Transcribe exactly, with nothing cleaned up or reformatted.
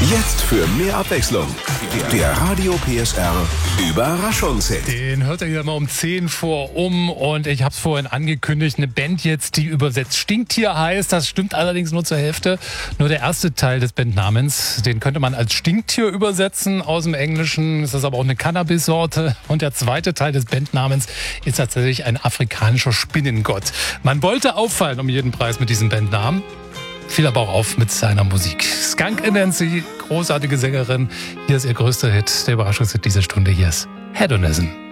Jetzt für mehr Abwechslung. Der Radio P S R Überraschungshit. Den hört ihr ja mal um zehn vor um und ich habe es vorhin angekündigt, eine Band jetzt, die übersetzt Stinktier heißt. Das stimmt allerdings nur zur Hälfte. Nur der erste Teil des Bandnamens, den könnte man als Stinktier übersetzen aus dem Englischen. Das ist aber auch eine Cannabis-Sorte. Und der zweite Teil des Bandnamens ist tatsächlich ein afrikanischer Spinnengott. Man wollte auffallen um jeden Preis mit diesem Bandnamen. Fiel aber auch auf mit seiner Musik. Skunk Anansie, großartige Sängerin. Hier ist ihr größter Hit, der Überraschungshit dieser Stunde. Hier ist Hedonism.